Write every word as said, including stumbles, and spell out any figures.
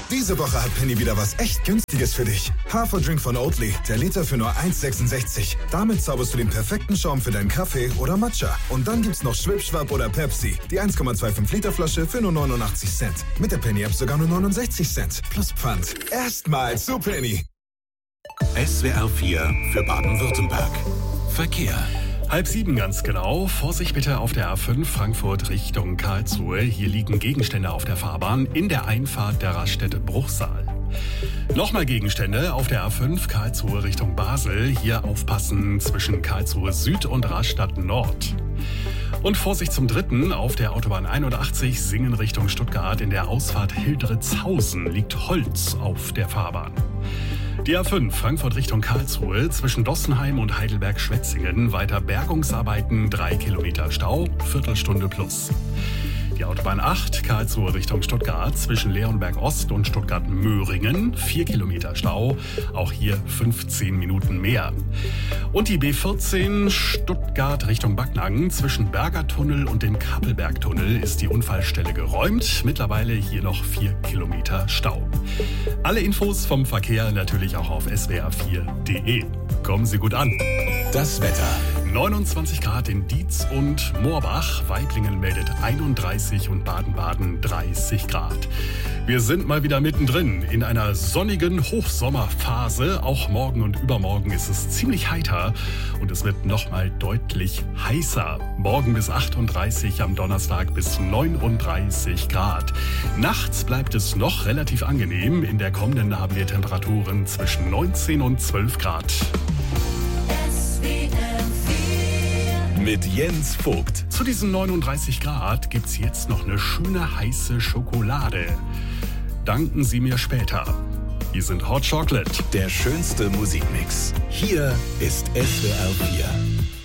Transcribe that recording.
Diese Woche hat Penny wieder was echt Günstiges für dich. Haferdrink von Oatly, der Liter für nur eins Komma sechsundsechzig. Damit zauberst du den perfekten Schaum für deinen Kaffee oder Matcha. Und dann gibt's noch Schwipschwapp oder Pepsi, die eins Komma fünfundzwanzig Liter Flasche für nur neunundachtzig Cent. Mit der Penny-App sogar nur neunundsechzig Cent. Plus Pfand. Erstmals zu Penny. S W R vier für Baden-Württemberg. Verkehr. Halb sieben ganz genau. Vorsicht bitte auf der A fünf Frankfurt Richtung Karlsruhe. Hier liegen Gegenstände auf der Fahrbahn in der Einfahrt der Raststätte Bruchsal. Nochmal Gegenstände auf der A fünf Karlsruhe Richtung Basel. Hier aufpassen zwischen Karlsruhe Süd und Rastatt Nord. Und Vorsicht zum dritten auf der Autobahn einundachtzig Singen Richtung Stuttgart. In der Ausfahrt Hildritzhausen liegt Holz auf der Fahrbahn. Die A fünf Frankfurt Richtung Karlsruhe zwischen Dossenheim und Heidelberg-Schwetzingen. Weiter Bergungsarbeiten, drei Kilometer Stau, Viertelstunde plus. Die Autobahn acht Karlsruhe Richtung Stuttgart zwischen Leonberg Ost und Stuttgart-Möhringen. vier Kilometer Stau, auch hier fünfzehn Minuten mehr. Und die B vierzehn Stuttgart Richtung Backnang zwischen Bergertunnel und dem Kappelbergtunnel ist die Unfallstelle geräumt. Mittlerweile hier noch vier Kilometer Stau. Alle Infos vom Verkehr natürlich auch auf S W R vier Punkt de. Kommen Sie gut an. Das Wetter. neunundzwanzig Grad in Dietz und Moorbach. Waiblingen meldet einunddreißig und Baden-Baden dreißig Grad. Wir sind mal wieder mittendrin in einer sonnigen Hochsommerphase. Auch morgen und übermorgen ist es ziemlich heiter und es wird nochmal deutlich heißer. Morgen bis achtunddreißig, am Donnerstag bis neununddreißig Grad. Nachts bleibt es noch relativ angenehm. In der kommenden haben wir Temperaturen zwischen neunzehn und zwölf Grad. Mit Jens Vogt. Zu diesen neununddreißig Grad gibt's jetzt noch eine schöne heiße Schokolade. Danken Sie mir später. Hier sind Hot Chocolate. Der schönste Musikmix. Hier ist S W R vier.